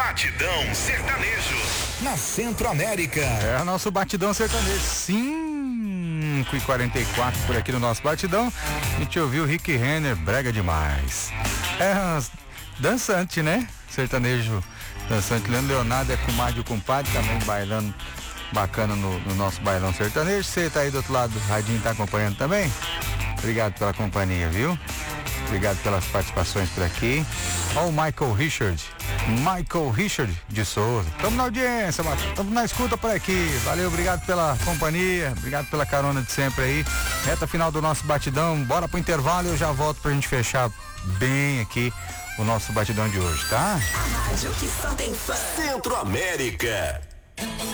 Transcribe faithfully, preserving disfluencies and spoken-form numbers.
Batidão Sertanejo na Centro América. É o nosso Batidão Sertanejo. cinco e quarenta e quatro por aqui no nosso Batidão. A gente ouviu o Rick Renner, brega demais. É dançante, né? Sertanejo dançante. Leandro Leonardo é comadre e o compadre, também bailando bacana no, no nosso bailão sertanejo. Você tá aí do outro lado do radinho, tá acompanhando também? Obrigado pela companhia, viu? Obrigado pelas participações por aqui. Ó o Michael Richard. Michael Richard de Souza. Estamos na audiência, estamos na escuta por aqui. Valeu, obrigado pela companhia, obrigado pela carona de sempre aí. Reta final do nosso batidão. Bora pro intervalo e eu já volto pra gente fechar bem aqui o nosso batidão de hoje, tá? A rádio que só tem fã. Centro América.